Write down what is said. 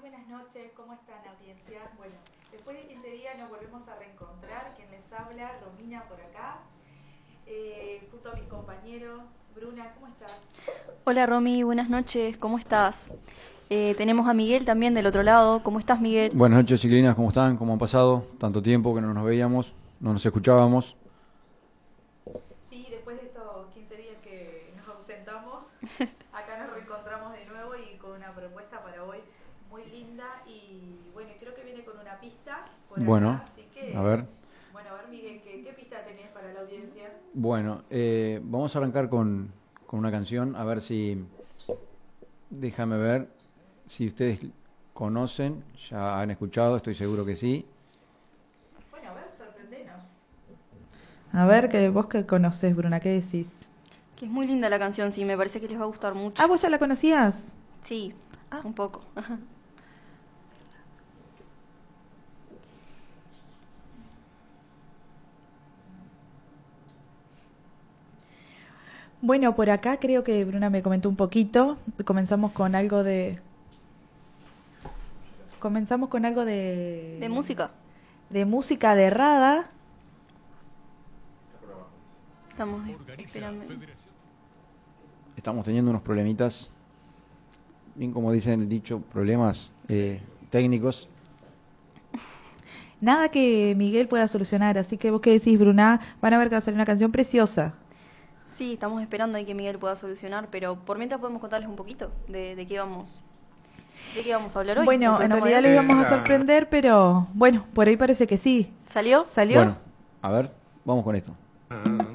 Buenas noches, ¿cómo están, audiencia? Bueno, después de 15 días nos volvemos a reencontrar. Quien les habla, Romina por acá, junto a mis compañeros. Bruna, ¿cómo estás? Hola Romy, buenas noches, ¿cómo estás? Tenemos a Miguel también del otro lado. ¿Cómo estás, Miguel? Buenas noches, chiquilinas, ¿cómo están? ¿Cómo han pasado? Tanto tiempo que no nos veíamos, no nos escuchábamos. Sí, después de estos 15 días que nos ausentamos, acá nos reencontramos de nuevo y con una propuesta para hoy muy linda. Y bueno, creo que viene con una pista por Bueno, acá, así que... a ver. Bueno, a ver, Miguel, ¿qué pista tenés para la audiencia? Bueno, vamos a arrancar con una canción, a ver si... Déjame ver si ustedes conocen, ya han escuchado, estoy seguro que sí. Bueno, a ver, sorprendenos. A ver, vos que conocés, Bruna, ¿qué decís? Que es muy linda la canción, sí, me parece que les va a gustar mucho. Ah, ¿vos ya la conocías? Sí, Ah. un poco. Bueno, por acá creo que Bruna me comentó un poquito. Comenzamos con algo de... ¿De música? De música de Rada. Estamos esperando. Estamos teniendo unos problemitas, bien como dicen el dicho, problemas técnicos. Nada que Miguel pueda solucionar, así que vos qué decís, Bruna, van a ver que va a salir una canción preciosa. Sí, estamos esperando ahí que Miguel pueda solucionar, pero por mientras podemos contarles un poquito de qué vamos a hablar hoy. Bueno, del en programa realidad de les hoy. íbamos a sorprender, pero bueno, por ahí parece que sí. ¿Salió? ¿Salió? Bueno, a ver, vamos con esto.